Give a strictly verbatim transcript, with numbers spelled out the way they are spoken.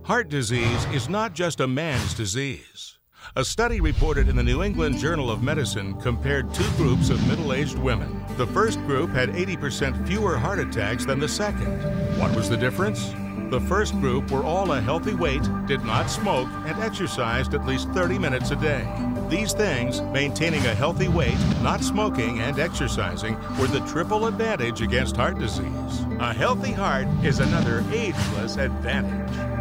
Heart disease is not just a man's disease. A study reported in the New England Journal of Medicine compared two groups of middle-aged women. The first group had eighty percent fewer heart attacks than the second. What was the difference? The first group were all a healthy weight, did not smoke, and exercised at least thirty minutes a day. These things, maintaining a healthy weight, not smoking, and exercising, were the triple advantage against heart disease. A healthy heart is another ageless advantage.